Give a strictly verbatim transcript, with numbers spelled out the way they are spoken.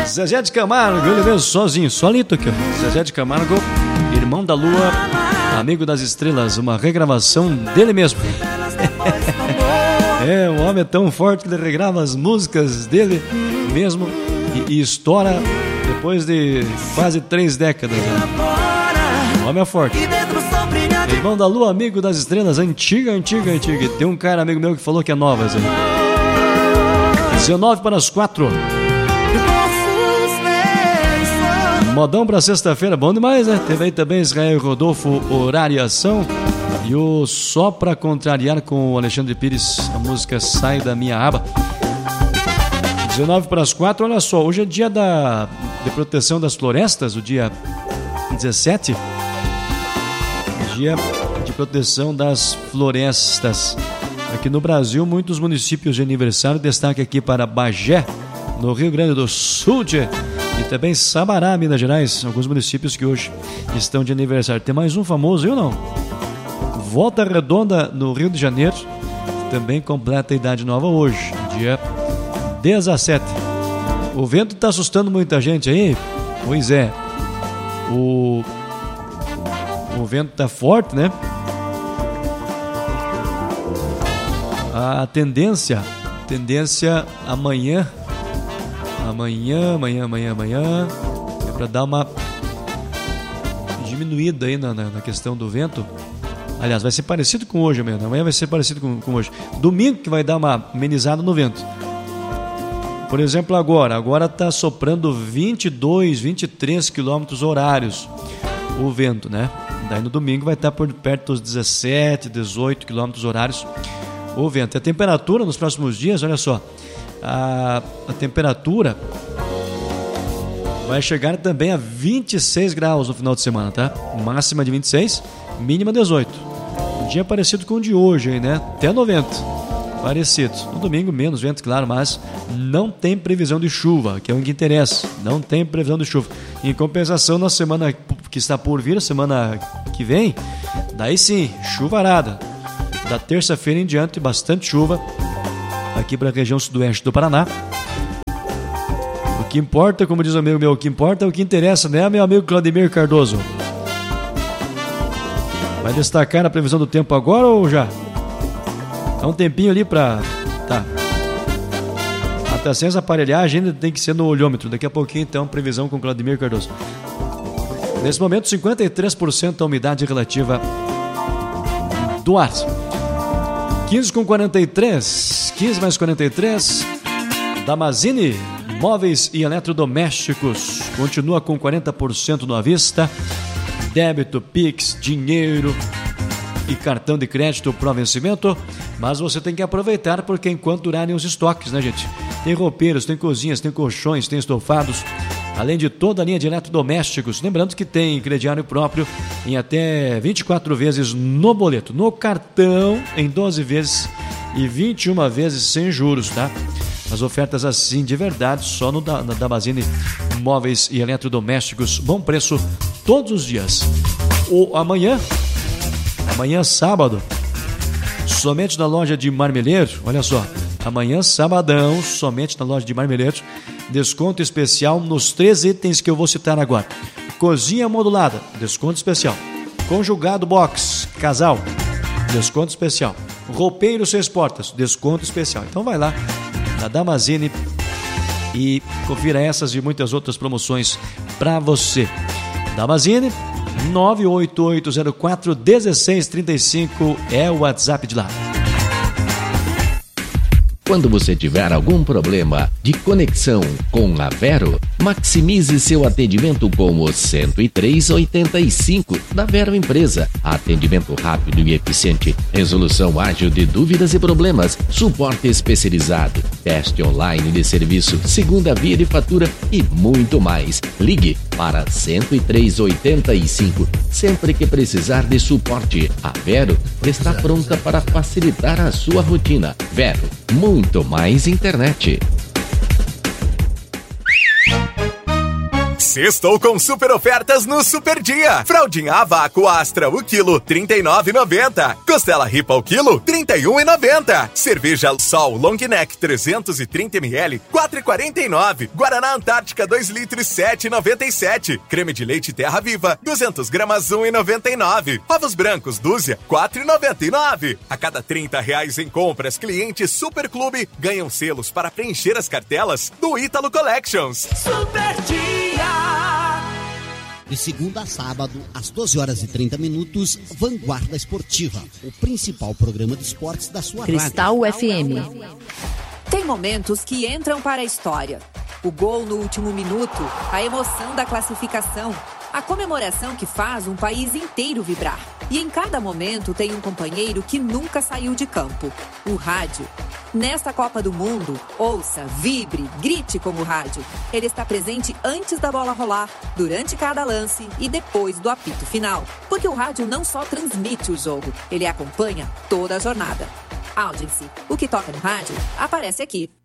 Zezé de Camargo, ele mesmo sozinho, solito aqui, ó. Zezé de Camargo, irmão da lua, amigo das estrelas, uma regravação dele mesmo. É, o homem é tão forte que ele regrava as músicas dele mesmo e, e estoura depois de quase três décadas. Né? O homem é forte. Irmão da lua, amigo das estrelas, antiga, antiga, antiga. Tem um cara amigo meu que falou que é nova. Assim. dezenove para as quatro. Modão pra sexta-feira, bom demais, né? Teve aí também Israel e Rodolfo, Horariação. E o Só Pra Contrariar com o Alexandre Pires, a música Sai da Minha Aba. dezenove para as quatro, olha só, hoje é dia da, de proteção das florestas, o dia dezessete. Dia de proteção das florestas. Aqui no Brasil, muitos municípios de aniversário, destaque aqui para Bagé, no Rio Grande do Sul, e também Sabará, Minas Gerais, alguns municípios que hoje estão de aniversário. Tem mais um famoso, eu não? Volta Redonda, no Rio de Janeiro, também completa a idade nova hoje, dia dezessete. O vento está assustando muita gente aí? Pois é, o, o vento está forte, né? A tendência, tendência amanhã, amanhã, amanhã, amanhã, amanhã, é para dar uma diminuída aí na, na, na questão do vento. Aliás, vai ser parecido com hoje mesmo. Amanhã vai ser parecido com, com hoje. Domingo que vai dar uma amenizada no vento. Por exemplo, agora. Agora está soprando vinte e dois, vinte e três quilômetros horários o vento, né? Daí no domingo vai estar por perto dos dezessete, dezoito quilômetros horários o vento. E a temperatura nos próximos dias, olha só. A, a temperatura vai chegar também a vinte e seis graus no final de semana, tá? Máxima de vinte e seis, mínima dezoito. Um dia parecido com o de hoje, hein, né? Até noventa. Parecido. No domingo, menos vento, claro, mas não tem previsão de chuva, que é o que interessa. Não tem previsão de chuva. Em compensação, na semana que está por vir, semana que vem, daí sim, chuvarada. Da terça-feira em diante, bastante chuva aqui para a região sudoeste do Paraná. O que importa, como diz o amigo meu, o que importa é o que interessa, né, meu amigo Claudemir Cardoso? Vai destacar a previsão do tempo agora ou já? Dá um tempinho ali pra... Tá. Até sem essa aparelhagem ainda tem que ser no olhômetro. Daqui a pouquinho, então, previsão com Claudemir Cardoso. Nesse momento, cinquenta e três por cento a umidade relativa do ar. quinze com quarenta e três. quinze mais quarenta e três. Damazini, móveis e eletrodomésticos. Continua com quarenta por cento no à vista. Débito, Pix, dinheiro e cartão de crédito pro vencimento, mas você tem que aproveitar porque enquanto durarem os estoques, né, gente? Tem roupeiros, tem cozinhas, tem colchões, tem estofados, além de toda a linha de eletrodomésticos. Lembrando que tem crediário próprio em até vinte e quatro vezes no boleto, no cartão em doze vezes e vinte e uma vezes sem juros, tá? As ofertas assim de verdade só no da, na Damazini Móveis e Eletrodomésticos. Bom preço todos os dias. O amanhã, amanhã sábado, somente na loja de Marmeleiro, olha só, amanhã sabadão, somente na loja de Marmeleiro, desconto especial nos três itens que eu vou citar agora. Cozinha modulada, desconto especial. Conjugado box, casal, desconto especial. Roupeiro seis portas, desconto especial. Então vai lá na Damazini e confira essas e muitas outras promoções para você. Damazini, nove oito oito zero quatro um seis três cinco é o WhatsApp de lá. Quando você tiver algum problema de conexão com a Vero, maximize seu atendimento com o cento e três oitenta e cinco da Vero Empresa. Atendimento rápido e eficiente, resolução ágil de dúvidas e problemas, suporte especializado, teste online de serviço, segunda via de fatura e muito mais. Ligue para cento e três oitenta e cinco sempre que precisar de suporte. A Vero está pronta para facilitar a sua rotina. Vero, muito mais internet. Sextou com super ofertas no Super Dia. Fraldinha a vácuo Astra o quilo, trinta e nove reais e noventa centavos. Costela Ripa o quilo, trinta e um reais e noventa centavos. Cerveja Sol Long Neck trezentos e trinta mililitros, quatro reais e quarenta e nove centavos. Guaraná Antártica dois litros, sete reais e noventa e sete centavos. Creme de leite Terra Viva, duzentas gramas, um real e noventa e nove centavos. Ovos brancos dúzia, quatro reais e noventa e nove centavos. A cada trinta reais em compras, clientes Super Clube ganham selos para preencher as cartelas do Ítalo Collections. Super Dia! De segunda a sábado, às doze horas e trinta minutos, Vanguarda Esportiva, o principal programa de esportes da sua Cristal rádio. F M. Tem momentos que entram para a história. O gol no último minuto, a emoção da classificação, a comemoração que faz um país inteiro vibrar. E em cada momento tem um companheiro que nunca saiu de campo, o rádio. Nesta Copa do Mundo, ouça, vibre, grite como rádio. Ele está presente antes da bola rolar, durante cada lance e depois do apito final. Porque o rádio não só transmite o jogo, ele acompanha toda a jornada. Audience, o que toca no rádio, aparece aqui.